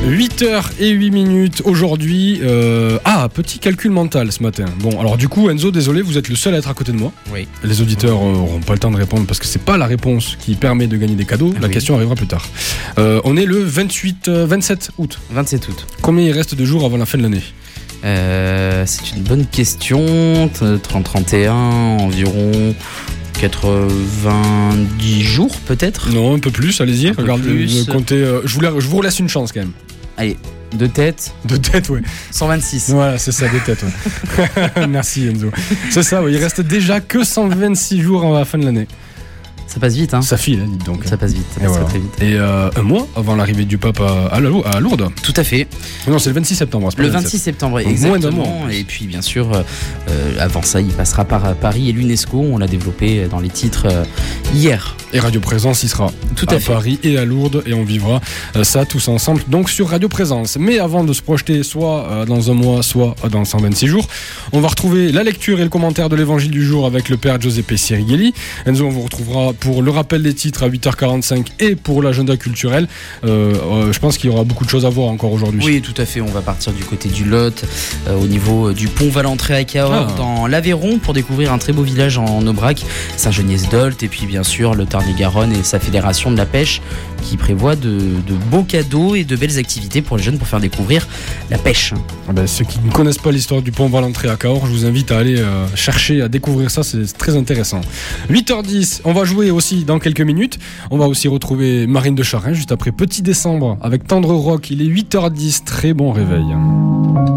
8h08 aujourd'hui. Petit calcul mental ce matin. Bon, alors du coup, Enzo, désolé, vous êtes le seul à être à côté de moi. Oui. Les auditeurs n'auront pas le temps de répondre parce que c'est pas la réponse qui permet de gagner des cadeaux. La question arrivera plus tard. On est le 27 août. 27 août. Combien il reste de jours avant la fin de l'année ? C'est une bonne question. 31, environ 90 jours peut-être. Non, un peu plus, allez-y. Regardez, comptez. Je vous laisse une chance quand même. Allez, de tête. De tête, ouais. 126. Voilà, c'est ça, de tête, ouais. Merci Enzo. C'est ça, ouais, il reste déjà que 126 jours à la fin de l'année. Ça passe vite, hein. Ça file, hein, dites donc. Ça passe vite, ça passe très vite. Et un mois avant l'arrivée du pape à Lourdes. Tout à fait. Non, c'est le 26 septembre. Le 26 septembre, donc exactement. Moins d'un mois. Et puis, bien sûr, avant ça, il passera par Paris et l'UNESCO. On l'a développé dans les titres hier. Et Radio Présence, il sera tout à fait. Paris et à Lourdes. Et on vivra ça tous ensemble, donc sur Radio Présence. Mais avant de se projeter soit dans un mois, soit dans 126 jours, on va retrouver la lecture et le commentaire de l'évangile du jour avec le père Giuseppe Sirighelli. Enzo, on vous retrouvera pour le rappel des titres à 8h45 et pour l'agenda culturel. Je pense qu'il y aura beaucoup de choses à voir encore aujourd'hui. Oui, tout à fait. On va partir du côté du Lot, au niveau du pont Valentré à Cahors, dans l'Aveyron, pour découvrir un très beau village en Aubrac, Saint-Geniès-d'Olt, et puis bien sûr le Tarn-et-Garonne et sa fédération de la pêche qui prévoit de beaux cadeaux et de belles activités pour les jeunes pour faire découvrir la pêche. Ceux qui ne connaissent pas l'histoire du pont Valentré à Cahors, je vous invite à aller chercher, à découvrir ça, c'est très intéressant. 8h10, on va jouer aussi dans quelques minutes. On va aussi retrouver Marine de Charin juste après Petit Décembre avec Tendre Rock. Il est 8h10, très bon réveil.